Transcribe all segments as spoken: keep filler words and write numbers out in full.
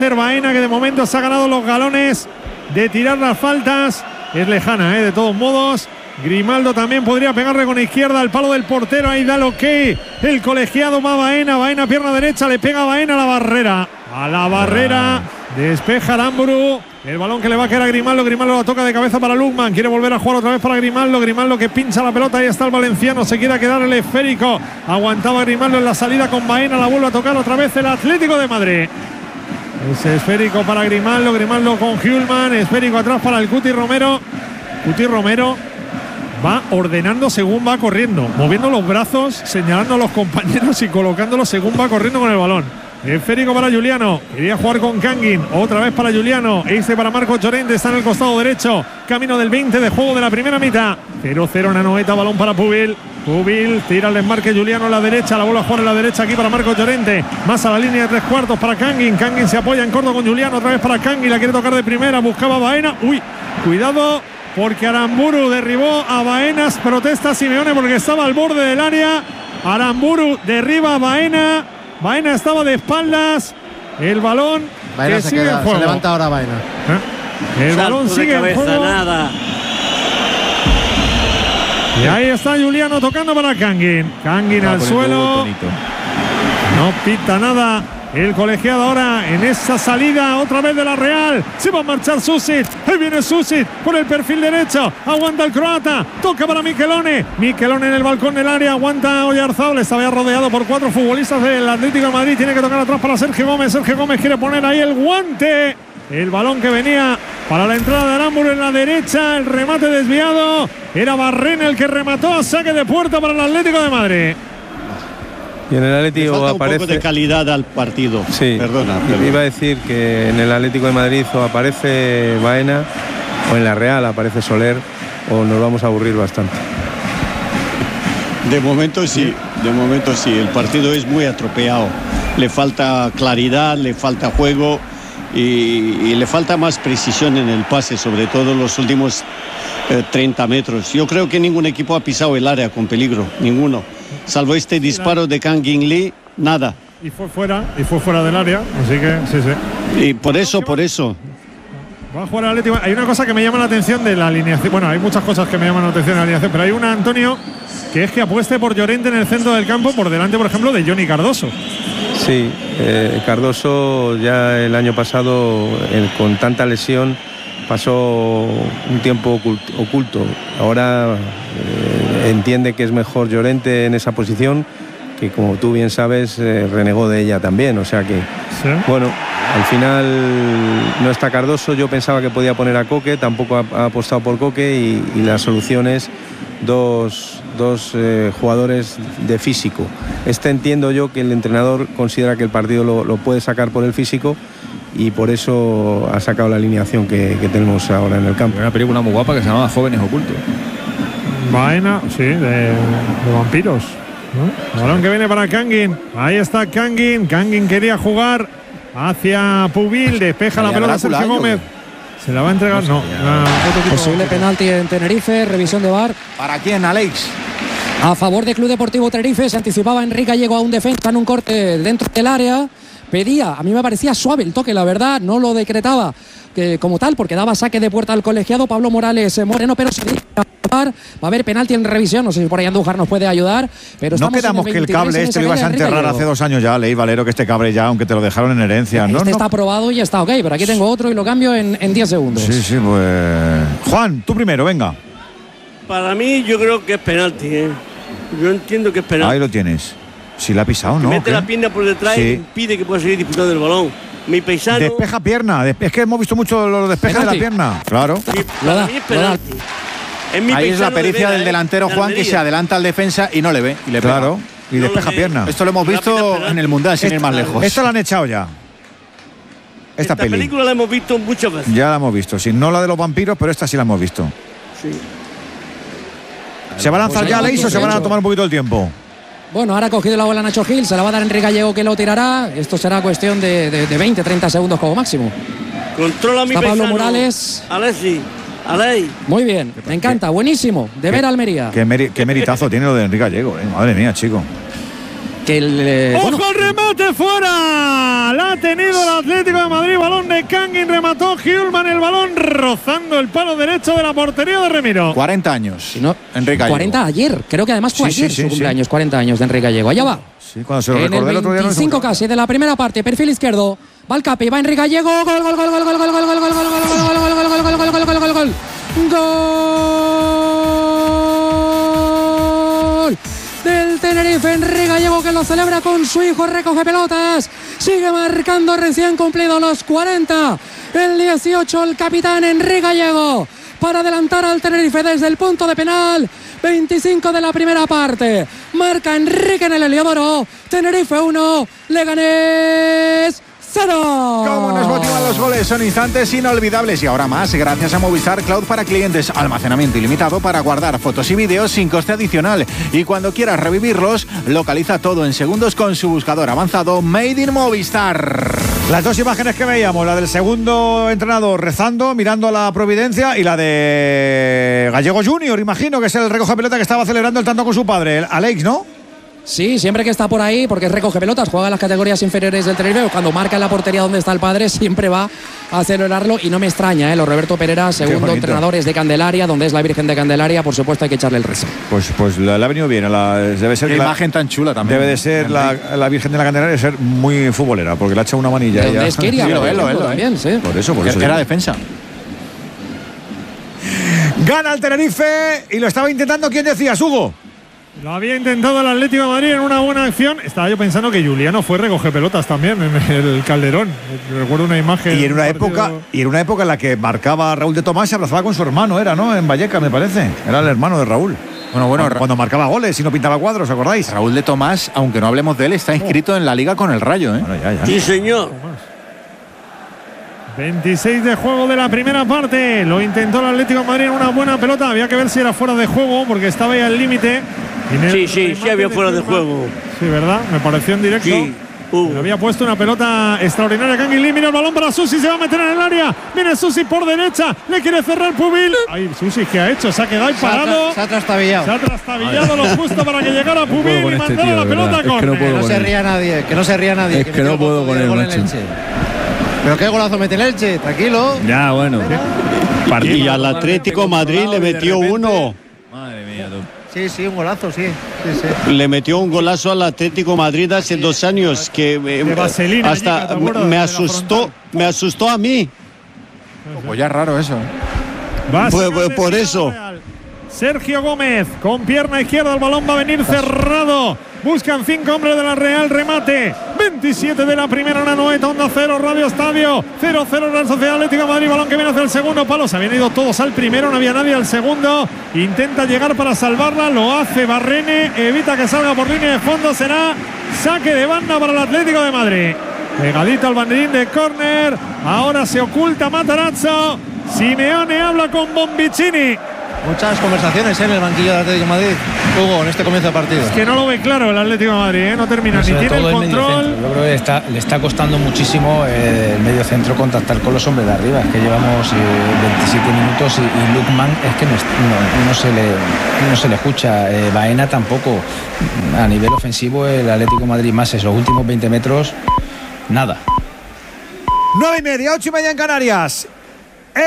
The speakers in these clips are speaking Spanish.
Baena, que de momento se ha ganado los galones de tirar las faltas. Es lejana, ¿eh? De todos modos. Grimaldo también podría pegarle con izquierda al palo del portero. Ahí da lo que el colegiado va Baena. Baena, pierna derecha, le pega Baena a la barrera. A la barrera. Despeja Aramburu. El balón que le va a quedar a Grimaldo. Grimaldo la toca de cabeza para Lukman. Quiere volver a jugar otra vez para Grimaldo. Grimaldo que pincha la pelota. Ahí está el valenciano. Se quiere quedar el esférico. Aguantaba Grimaldo en la salida con Baena. La vuelve a tocar otra vez el Atlético de Madrid. Ese esférico para Grimaldo. Grimaldo con Hjulman. Esférico atrás para el Cuti Romero. Cuti Romero va ordenando según va corriendo, moviendo los brazos, señalando a los compañeros y colocándolos según va corriendo con el balón. Esférico para Juliano, quería jugar con Kangin, otra vez para Juliano, este para Marco Llorente, está en el costado derecho, camino del veinte de juego de la primera mitad. cero cero en Anoeta, balón para Pubil. Pubil tira el desmarque Juliano a la derecha, la vuelve a jugar en la derecha aquí para Marco Llorente, más a la línea de tres cuartos para Kangin. Kangin se apoya en corto con Juliano, otra vez para Kangin, la quiere tocar de primera, buscaba Baena. Uy, cuidado, porque Aramburu derribó a Baenas. Protesta Simeone porque estaba al borde del área. Aramburu derriba a Baena. Baena estaba de espaldas. El balón Baena que se sigue queda, en juego. se levanta ahora Baena. ¿Eh? El balón sigue en juego. Nada. Y ahí está Juliano tocando para Kangin. Kangin al suelo. No pita nada. El colegiado ahora en esa salida otra vez de la Real. Se va a marchar Susic. Ahí viene Susic por el perfil derecho. Aguanta el croata. Toca para Michelone. Michelone en el balcón del área. Aguanta Oyarzabal. Estaba rodeado por cuatro futbolistas del Atlético de Madrid. Tiene que tocar atrás para Sergio Gómez. Sergio Gómez quiere poner ahí el guante. El balón que venía para la entrada de Aramburu en la derecha. El remate desviado. Era Barrena el que remató. Saque de puerta para el Atlético de Madrid. Y en el Atlético falta aparece un poco de calidad al partido. Sí, perdona, perdona. Iba a decir que en el Atlético de Madrid o aparece Baena o en la Real aparece Soler o nos vamos a aburrir bastante. De momento sí, de momento sí. El partido es muy atropellado. Le falta claridad, le falta juego y, y le falta más precisión en el pase, sobre todo en los últimos eh, treinta metros. Yo creo que ningún equipo ha pisado el área con peligro, ninguno. Salvo este disparo de Kangin Lee, nada. Y fue fuera, y fue fuera del área, así que sí, sí. Y por eso, por eso. Va a jugar el Atlético. Hay una cosa que me llama la atención de la alineación. Bueno, hay muchas cosas que me llaman la atención de la alineación, pero hay una, Antonio, que es que apueste por Llorente en el centro del campo por delante, por ejemplo, de Johnny Cardoso. Sí, eh, Cardoso ya el año pasado, eh, con tanta lesión, pasó un tiempo oculto. Ahora eh, entiende que es mejor Llorente en esa posición, que como tú bien sabes, eh, renegó de ella también. O sea que, ¿sí? Bueno, al final no está Cardoso. Yo pensaba que podía poner a Coque, tampoco ha, ha apostado por Coque y, y la solución es dos, dos eh, jugadores de físico. Este entiendo yo que el entrenador considera que el partido lo, lo puede sacar por el físico y por eso ha sacado la alineación que, que tenemos ahora en el campo. Una película muy guapa que se llamaba Jóvenes Ocultos. Baena, sí, de, de vampiros, ¿no? Balón que viene para Kangin. Ahí está Kangin. Kangin quería jugar hacia Pubil. Despeja la pelota Sergio Gómez. ¿Se la va a entregar? No. no Posible penalti en Tenerife. Revisión de V A R. ¿Para quién, Alex? A favor del Club Deportivo Tenerife. Se anticipaba Enrique Gallego a un defensa en un corte dentro del área. Pedía, a mí me parecía suave el toque, la verdad, no lo decretaba que, como tal, porque daba saque de puerta al colegiado Pablo Morales Moreno, pero se va a haber penalti en revisión. No sé si por ahí Andújar nos puede ayudar, pero no quedamos que el cable este lo ibas a enterrar hace dos años ya, Leí Valero, que este cable ya, aunque te lo dejaron en herencia. Este no, está no. aprobado y está ok, pero aquí tengo otro y lo cambio en, en diez segundos. Sí, sí, pues... Juan, tú primero, venga. Para mí yo creo que es penalti, ¿eh? Yo entiendo que es penalti. Ahí lo tienes. Si la ha pisado, ¿no? Mete ¿qué? la pierna por detrás sí. Y impide que pueda seguir disputando el balón. Mi paisano... Despeja pierna. Es que hemos visto mucho los despejes de la pierna. Claro. Sí, para mí es penalti. Es mi Ahí es la pericia del delantero de Juan, que se adelanta al defensa y no le ve. Y le claro. Y no despeja pierna. Esto lo hemos visto en el Mundial, sin esta, ir más lejos. Esta la han echado ya. Esta, esta peli. película la hemos visto muchas veces. Ya la hemos visto. Si no la de los vampiros, pero esta sí la hemos visto. Sí. ¿Se va a lanzar ya Leis o se van a tomar un poquito el tiempo? Bueno, ahora ha cogido la bola Nacho Gil, se la va a dar Enrique Gallego, que lo tirará. Esto será cuestión de, de, de veinte, treinta segundos como máximo. Controla mi Está Pablo paisano. Morales. Alexi, Alei. Muy bien, me encanta, buenísimo. De ver a Almería. Qué, meri, qué meritazo tiene lo de Enrique Gallego, eh. Madre mía, chico. que el... Eh, ¡Ojo bueno, al remate fuera! La ha tenido el Atlético de Madrid. Balón de Kangin. Remató Hjulman el balón rozando el palo derecho de la portería de Remiro. cuarenta años. Si no, Enrique Gallego. cuarenta ayer. Creo que además fue Sí, ayer sí, sí, su cumpleaños. sí. cuarenta años de Enrique Gallego. Allá va. Sí, cuando se lo En recordé el el otro día. veinticinco casi de la primera parte. Perfil izquierdo. Va el Capi. Va Enrique Gallego. Gol, gol, gol, gol, gol, gol, gol, gol, gol, gol, gol, gol, gol, gol, gol, gol, gol, gol, gol. Gol del Tenerife. Enrique Gallego, que lo celebra con su hijo, recoge pelotas, sigue marcando recién cumplido los cuarenta, el dieciocho, el capitán Enrique Gallego, para adelantar al Tenerife desde el punto de penal. veinticinco de la primera parte, marca Enrique en el Heliodoro. Tenerife uno, Leganés cero. ¿Cómo nos motivan los goles? Son instantes inolvidables y ahora más gracias a Movistar Cloud para clientes. Almacenamiento ilimitado para guardar fotos y vídeos sin coste adicional. Y cuando quieras revivirlos, localiza todo en segundos con su buscador avanzado Made in Movistar. Las dos imágenes que veíamos, la del segundo entrenador rezando, mirando a la providencia, y la de Gallego Junior, imagino que es el recoge pelota que estaba celebrando el tanto con su padre, el Alex, ¿no? Sí, siempre que está por ahí, porque recoge pelotas, juega en las categorías inferiores del Tenerife. Cuando marca en la portería donde está el padre, siempre va a celebrarlo. Y no me extraña, ¿eh? Los Roberto Pereira, segundo entrenador, es de Candelaria, donde es la Virgen de Candelaria. Por supuesto, hay que echarle el rezo. Pues, pues le ha venido bien. La, debe ser Qué la, imagen tan chula también. Debe de ser la, la Virgen de la Candelaria, debe ser muy futbolera, porque le ha echado una manilla. De donde es Kiria, Sí, lo es, lo es, lo es. también, sí. Por eso, por eso. Era defensa. Gana el Tenerife y lo estaba intentando. ¿Quién decías, Hugo? Lo había intentado el Atlético de Madrid en una buena acción. Estaba yo pensando que Juliano fue recoge pelotas también en el Calderón. Recuerdo una imagen. Y en una un época partido... y en una época en la que marcaba Raúl de Tomás, se abrazaba con su hermano, era, ¿no? En Valleca, me parece. Era el hermano de Raúl. Bueno, bueno, cuando, cuando marcaba goles y no pintaba cuadros, ¿os acordáis? Raúl de Tomás, aunque no hablemos de él, está inscrito en la Liga con el Rayo, ¿eh? Bueno, ya, ya. Sí, señor. veintiséis de juego de la primera parte. Lo intentó el Atlético de Madrid en una buena pelota. Había que ver si era fuera de juego porque estaba ahí al límite. Sí, sí, sí había fuera de juego. Sí, ¿verdad? Me pareció en directo. Sí. Uh. Había puesto una pelota extraordinaria. Kangin Lee, mira el balón para Susi, se va a meter en el área. Viene Susi por derecha, le quiere cerrar Pubil. Ay, Susi, ¿qué ha hecho? Se ha quedado ahí parado. Se ha trastabillado. Se ha trastabillado lo justo para que llegara Pubil y este mandara tío, la pelota es que con. no puedo Que no con se él. ría nadie, que no se ría nadie. Es que no puedo con él, macho. Pero qué golazo mete el Elche, tranquilo. Ya, bueno. Y al Atlético Madrid le metió uno. Madre mía, tú. Sí, sí, un golazo, sí. sí, sí. Le metió un golazo al Atlético Madrid hace dos años que eh, De vaselina, hasta allí, ¿te acuerdas? me De la asustó, frontal. me asustó a mí. Pues ya es raro eso. Va a Pues- sacar pues de por Ciudad eso. Real. Sergio Gómez con pierna izquierda, el balón va a venir cerrado. Buscan cinco hombres de la Real, remate. veintisiete de la primera, una noeta, onda cero, Radio Estadio. cero cero Real Sociedad Atlético de Madrid, balón que viene hacia el segundo palo. Se habían ido todos al primero, no había nadie al segundo. Intenta llegar para salvarla, lo hace Barrene, evita que salga por línea de fondo. Será saque de banda para el Atlético de Madrid. Pegadito al banderín de córner. Ahora se oculta Matarazzo. Simeone habla con Bombicini. Muchas conversaciones ¿eh? en el banquillo del Atlético de Madrid. Hugo, en este comienzo de partido. Es que no lo ve claro el Atlético de Madrid, ¿eh? No termina ni Sobre tiene el todo el control. mediocentro. Yo creo que le está, le está costando muchísimo eh, el medio centro contactar con los hombres de arriba. Es que llevamos eh, veintisiete minutos y, y Lukman es que no, no, no, se, le, no se le escucha. Eh, Baena tampoco. A nivel ofensivo, el Atlético de Madrid más esos últimos veinte metros, nada. Nueve y media, ocho y media en Canarias. ¡Eh!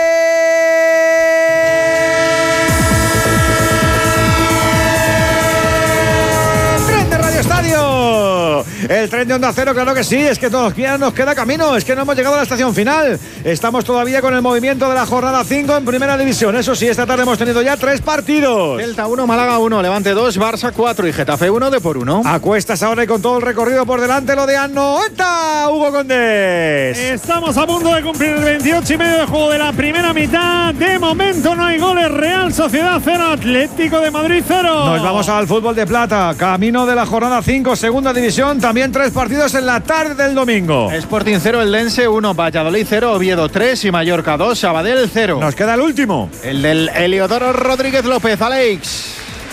¡Tren de Radio Estadio! El tren de Onda Cero, claro que sí, es que todavía nos queda camino, es que no hemos llegado a la estación final. Estamos todavía con el movimiento de la jornada cinco en Primera División. Eso sí, esta tarde hemos tenido ya tres partidos. Celta uno, Málaga uno, Levante dos, Barça cuatro y Getafe uno, de por uno. Acuestas ahora y con todo el recorrido por delante lo de Anoeta, Hugo Condés. Estamos a punto de cumplir el veintiocho y medio de juego de la primera mitad. De momento no hay goles. Real Sociedad cero, Atlético de Madrid cero. Nos vamos al fútbol de plata, camino de la jornada cinco, Segunda División. También tres partidos en la tarde del domingo. Sporting cero, el Lense uno, Valladolid cero, Oviedo tres y Mallorca dos, Sabadell cero. Nos queda el último. El del Heliodoro Rodríguez López, Alex.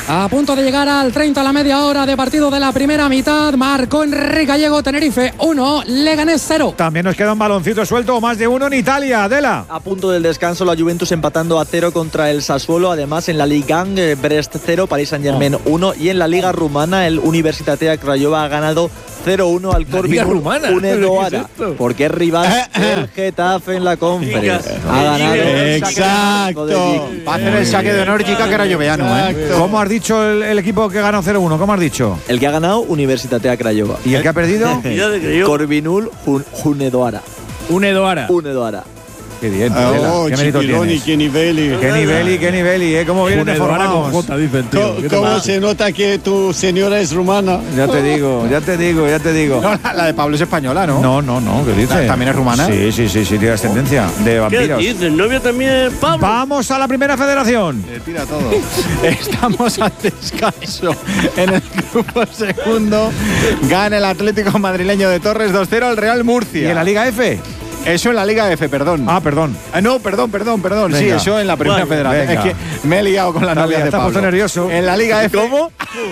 A punto de llegar al treinta, a la media hora de partido de la primera mitad. Marcó Enrique Gallego, Tenerife uno, Leganés cero. También nos queda un baloncito suelto, más de uno en Italia. Adela. A punto del descanso, la Juventus empatando a cero contra el Sassuolo. Además, en la Liga eh, Brest cero, Paris Saint-Germain uno. Y en la Liga Rumana, el Universitatea Craiova ha ganado cero uno al Corvinul Hunedoara, porque es rival del Getafe en la Conference. Ha ganado. Exacto. Va a hacer el saque de honor Gica Crayoveano. ¿eh? ¿Cómo has dicho el, el equipo que ganó cero uno? ¿Cómo has dicho? El que ha ganado, Universitatea Craiova. ¿Y el que ha perdido? Corvinul Hunedoara. Hunedoara. Hunedoara. Qué bien, oh, qué mérito tienes. Qué nivel, qué nivel, qué nivel, ¿eh? ¿Cómo vienen formados? ¿Cómo, ¿Cómo se nota que tu señora es rumana? Ya te digo, ya te digo, ya te digo. No, la, la de Pablo es española, ¿no? No, no, no, ¿qué dices? ¿También es rumana? Sí, sí, sí, sí, tiene ascendencia de vampiros. ¿Qué dices? ¿Novio también, Pablo? Vamos a la primera federación. Le tira todo. Estamos al descanso en el grupo segundo. Gana el Atlético madrileño de Torres dos cero al Real Murcia. ¿Y en la Liga F? Eso en la Liga F, perdón. Ah, perdón. Ah, no, perdón, perdón, perdón. Venga. Sí, eso en la primera Bueno, federación. venga. Es que me he liado con la Está novia bien, de está Pablo. puesto nervioso. En la Liga F. ¿Cómo?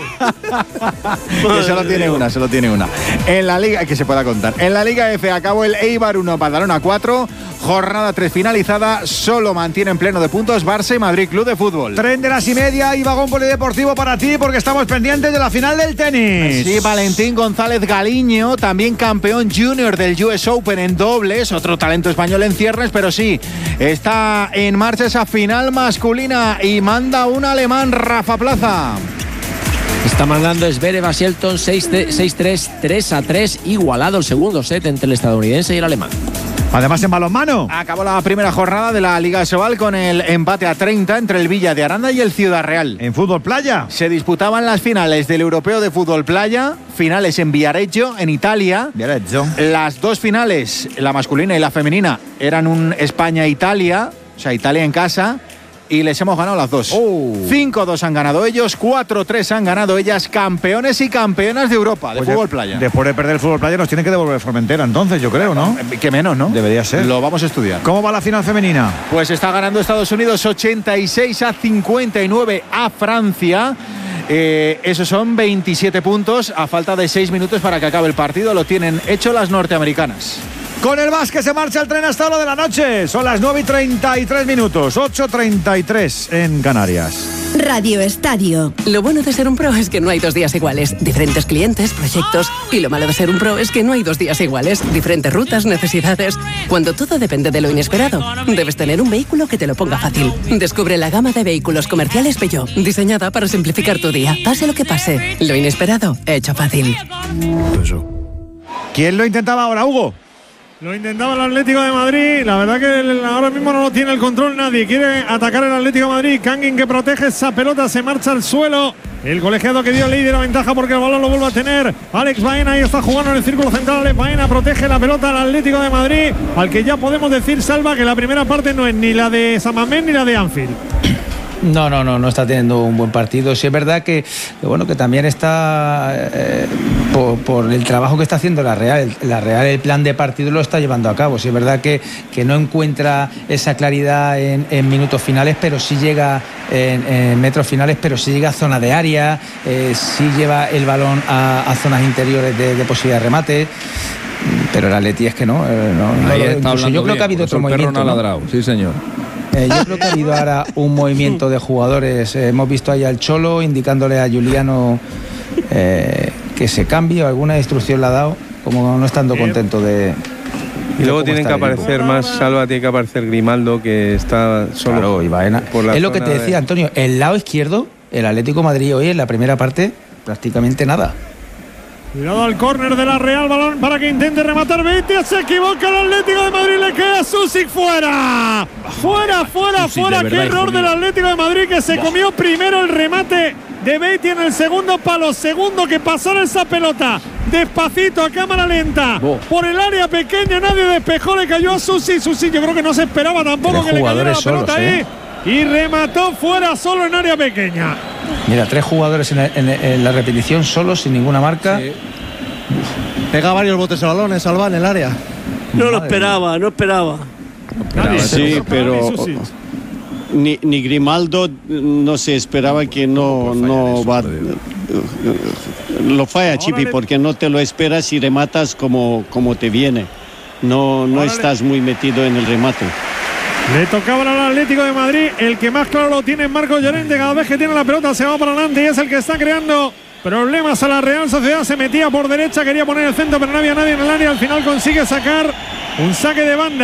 Que solo tiene una, solo tiene una. En la Liga, que se pueda contar. En la Liga F acabó el Eibar uno, Badalona cuatro. Jornada tres finalizada. Solo mantienen pleno de puntos Barça y Madrid Club de Fútbol. Tren de las y media y vagón polideportivo para ti, porque estamos pendientes de la final del tenis. Sí, Valentín González Galiño, también campeón junior del U S Open en dobles, otro talento español en cierres, pero sí, está en marcha esa final masculina y manda un alemán, Rafa Plaza. Está mandando Zverev a Shelton seis tres, tres a tres, igualado el segundo set entre el estadounidense y el alemán. Además en balonmano. Acabó la primera jornada de la Liga Sobal con el empate a treinta entre el Villa de Aranda y el Ciudad Real. En fútbol playa se disputaban las finales del Europeo de Fútbol Playa, finales en Viareggio, en Italia. Viareggio. Las dos finales, la masculina y la femenina, eran un España-Italia, o sea, Italia en casa. Y les hemos ganado las dos. Oh. cinco dos han ganado ellos, cuatro tres han ganado ellas, campeones y campeonas de Europa de Oye, fútbol playa. Después de perder el fútbol playa nos tienen que devolver Formentera entonces, yo creo, ¿no? Que menos, ¿no? Debería ser. Lo vamos a estudiar. ¿Cómo va la final femenina? Pues está ganando Estados Unidos ochenta y seis a cincuenta y nueve a Francia. Eh, esos son veintisiete puntos a falta de seis minutos para que acabe el partido. Lo tienen hecho las norteamericanas. Con el básquet se marcha el tren hasta lo de la noche. Son las nueve y treinta y tres minutos, ocho treinta y tres en Canarias. Radio Estadio. Lo bueno de ser un pro es que no hay dos días iguales. Diferentes clientes, proyectos. Y lo malo de ser un pro es que no hay dos días iguales. Diferentes rutas, necesidades. Cuando todo depende de lo inesperado, debes tener un vehículo que te lo ponga fácil. Descubre la gama de vehículos comerciales Peugeot, diseñada para simplificar tu día. Pase lo que pase, lo inesperado, hecho fácil. ¿Quién lo intentaba ahora, Hugo? Lo intentaba el Atlético de Madrid. La verdad que ahora mismo no lo tiene el control nadie. Quiere atacar el Atlético de Madrid. Kangin que protege esa pelota. Se marcha al suelo. El colegiado que dio ley de la ventaja porque el balón lo vuelve a tener Alex Baena. Ahí está jugando en el círculo central. Alex Baena protege la pelota al Atlético de Madrid. Al que ya podemos decir, Salva, que la primera parte no es ni la de San Mamés ni la de Anfield. No, no, no, no está teniendo un buen partido. Sí es verdad que, que bueno, que también está eh, por, por el trabajo que está haciendo la Real. La Real, el plan de partido lo está llevando a cabo. Sí es verdad que, que no encuentra esa claridad en, en minutos finales, pero sí llega en, en metros finales, pero sí llega a zona de área, eh, sí lleva el balón a, a zonas interiores de, de posibilidad de remate. Pero el Atleti es que no. Eh, no, Ahí no está hablando yo creo bien, que ha habido otro el movimiento. perro no ha ladrado, ¿no? sí señor. Eh, yo creo que ha habido ahora un movimiento de jugadores. Eh, hemos visto ahí al Cholo indicándole a Juliano eh, que se cambie, o alguna instrucción le ha dado, como no estando contento de. Y luego tienen que aparecer más, Salva, tiene que aparecer Grimaldo, que está solo. Claro, y Baena. Por la es lo que te zona decía, de... Antonio, el lado izquierdo, el Atlético de Madrid hoy en la primera parte, prácticamente nada. Cuidado al córner de la Real, balón para que intente rematar Betis, se equivoca el Atlético de Madrid, le queda Susic fuera. Fuera, fuera, Susic, fuera, de qué verdad, error hijo del mío. Atlético de Madrid que se comió primero el remate de Betis en el segundo palo, segundo que pasara esa pelota despacito a cámara lenta Oh. por el área pequeña, nadie despejó, le cayó a Susic, Susic yo creo que no se esperaba tampoco Tres que le cayera la jugadores pelota solos, ahí ¿eh? y remató fuera solo en área pequeña. Mira, tres jugadores en, en, en la repetición solos, sin ninguna marca. Sí. Pega varios botes de balones, Salva, en el área. No lo esperaba, no esperaba. Nadie, Sí, no esperaba pero ni Susic. ni, ni Grimaldo no se esperaba que no, no va. Lo falla Chipi porque no te lo esperas y rematas como, como te viene. No, no estás muy metido en el remate. Le tocaba al Atlético de Madrid. El que más claro lo tiene es Marco Llorente. Cada vez que tiene la pelota se va para adelante y es el que está creando problemas a la Real Sociedad. Se metía por derecha, quería poner el centro, pero no había nadie en el área. Al final consigue sacar un saque de banda.